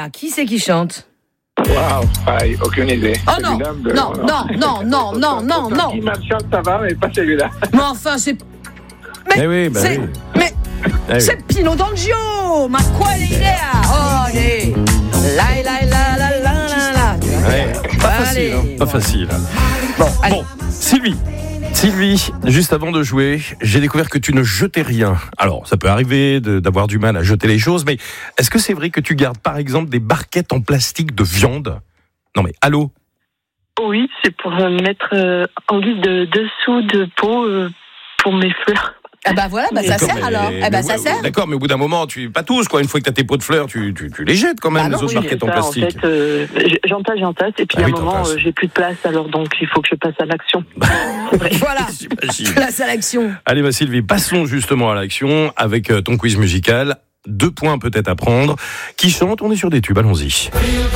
Léa. Qui c'est qui chante? Waouh, pareil, aucune idée. Oh non, non. Guy Marchand, ça va, mais pas celui-là. Mais enfin, c'est... Mais oui, c'est... oui. Mais c'est Pino D'Angio. Ma quale idea? Oh, allez. La. Ouais, pas facile, hein, pas facile. Bon, Sylvie, juste avant de jouer, j'ai découvert que tu ne jetais rien. Alors, ça peut arriver d'avoir du mal à jeter les choses, mais est-ce que c'est vrai que tu gardes par exemple des barquettes en plastique de viande? Non mais, allô? Oui, c'est pour mettre en guise de dessous de pot pour mes fleurs. Ah bah voilà, ça sert alors. Ça sert. D'accord, mais au bout d'un moment, pas tous, quoi. Une fois que tu as tes pots de fleurs, tu les jettes quand même, les autres barquettes en plastique. En fait, j'entasse, et puis à un moment, j'ai plus de place, alors donc il faut que je passe à l'action. Voilà, place à l'action. Allez, Sylvie, passons justement à l'action avec ton quiz musical. 2 points peut-être à prendre. Qui chante? On est sur des tubes, allons-y.